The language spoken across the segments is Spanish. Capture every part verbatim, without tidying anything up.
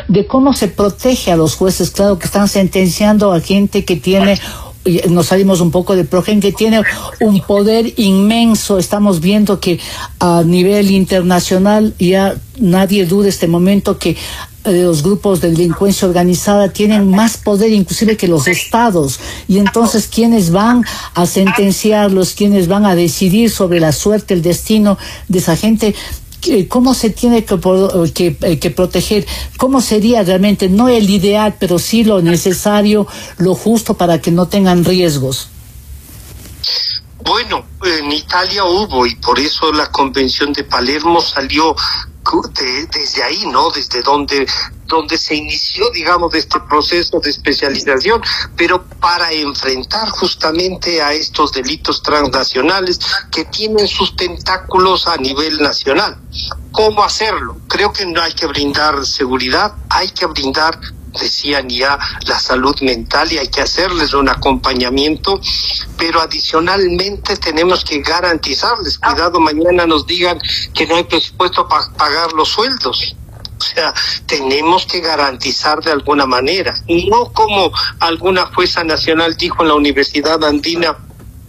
de cómo se protege a los jueces. Claro que están sentenciando a gente que tiene, nos salimos un poco de Progen, que tiene un poder inmenso. Estamos viendo que a nivel internacional ya nadie duda este momento que los grupos de delincuencia organizada tienen más poder inclusive que los estados, y entonces quienes van a sentenciarlos, quienes van a decidir sobre la suerte, el destino de esa gente, cómo se tiene que, que, que proteger, cómo sería realmente, no el ideal, pero sí lo necesario, lo justo para que no tengan riesgos. Bueno, en Italia hubo, y por eso la Convención de Palermo salió de, desde ahí, ¿no? Desde donde, donde se inició, digamos, este proceso de especialización, pero para enfrentar justamente a estos delitos transnacionales que tienen sus tentáculos a nivel nacional. ¿Cómo hacerlo? Creo que no hay que brindar seguridad, hay que brindar, decían ya, la salud mental, y hay que hacerles un acompañamiento, pero adicionalmente tenemos que garantizarles, cuidado mañana nos digan que no hay presupuesto para pagar los sueldos. O sea, tenemos que garantizar de alguna manera, no como alguna jueza nacional dijo en la Universidad Andina: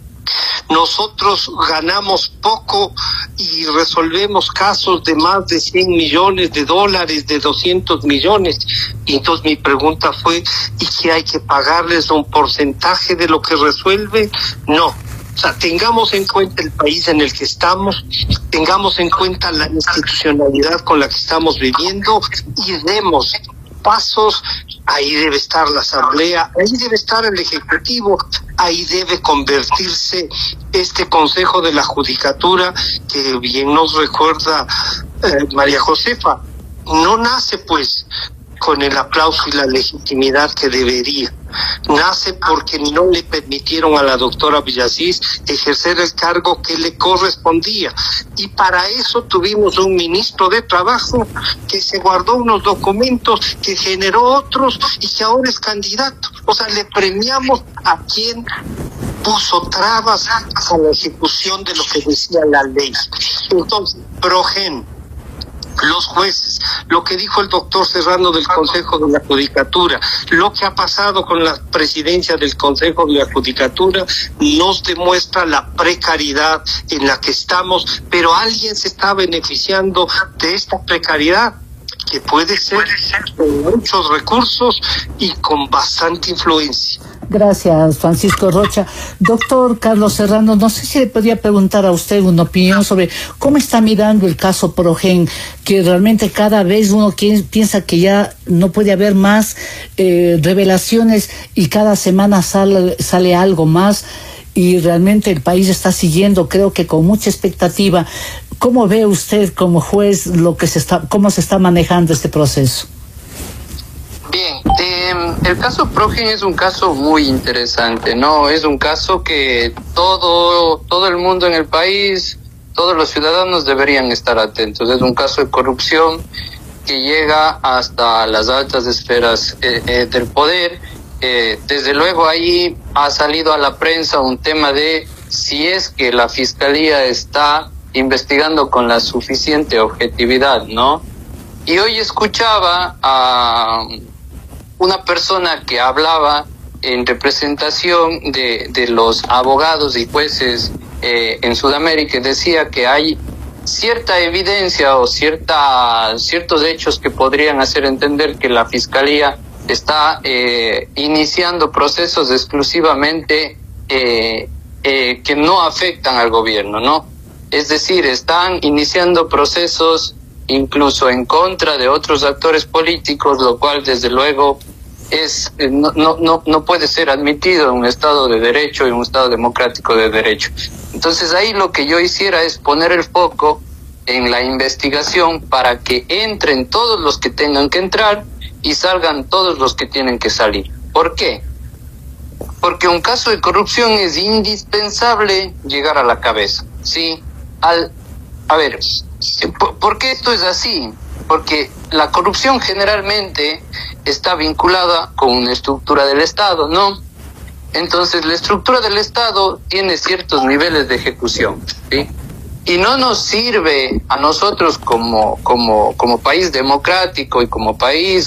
nosotros ganamos poco y resolvemos casos de más de cien millones de dólares, de doscientos millones. Y entonces mi pregunta fue, ¿y qué hay que pagarles un porcentaje de lo que resuelve? No. O sea, tengamos en cuenta el país en el que estamos, tengamos en cuenta la institucionalidad con la que estamos viviendo y demos pasos. Ahí debe estar la Asamblea, ahí debe estar el Ejecutivo, ahí debe convertirse este Consejo de la Judicatura, que bien nos recuerda eh, María Josefa, no nace pues con el aplauso y la legitimidad que debería. Nace porque no le permitieron a la doctora Villasís ejercer el cargo que le correspondía. Y para eso tuvimos un ministro de Trabajo que se guardó unos documentos, que generó otros y que ahora es candidato. O sea, le premiamos a quien puso trabas a la ejecución de lo que decía la ley. Entonces, Progen, los jueces, lo que dijo el doctor Serrano del Consejo de la Judicatura, lo que ha pasado con la presidencia del Consejo de la Judicatura, nos demuestra la precariedad en la que estamos, pero alguien se está beneficiando de esta precariedad, que puede ser con muchos recursos y con bastante influencia. Gracias, Francisco Rocha. Doctor Carlos Serrano, no sé si le podría preguntar a usted una opinión sobre cómo está mirando el caso Progen, que realmente cada vez uno piensa que ya no puede haber más eh, revelaciones y cada semana sale, sale algo más, y realmente el país está siguiendo, creo que con mucha expectativa. ¿Cómo ve usted como juez lo que se está, cómo se está manejando este proceso? Bien, eh, el caso Progen es un caso muy interesante, ¿no? Es un caso que todo, todo el mundo en el país, todos los ciudadanos deberían estar atentos. Es un caso de corrupción que llega hasta las altas esferas eh, eh, del poder. Eh, desde luego ahí ha salido a la prensa un tema de si es que la Fiscalía está investigando con la suficiente objetividad, ¿no? Y hoy escuchaba a una persona que hablaba en representación de, de los abogados y jueces eh, en Sudamérica, decía que hay cierta evidencia o cierta, ciertos hechos que podrían hacer entender que la Fiscalía está eh, iniciando procesos exclusivamente eh, eh, que no afectan al gobierno, ¿no? Es decir, están iniciando procesos incluso en contra de otros actores políticos, lo cual desde luego es no no no no puede ser admitido en un Estado de Derecho y un Estado democrático de derecho. Entonces ahí lo que yo hiciera es poner el foco en la investigación para que entren todos los que tengan que entrar y salgan todos los que tienen que salir. ¿Por qué? Porque un caso de corrupción es indispensable llegar a la cabeza, ¿sí? Al a ver, ¿por qué esto es así? Porque la corrupción generalmente está vinculada con una estructura del Estado, ¿no? Entonces, la estructura del Estado tiene ciertos niveles de ejecución, ¿sí? Y no nos sirve a nosotros como, como, como país democrático y como país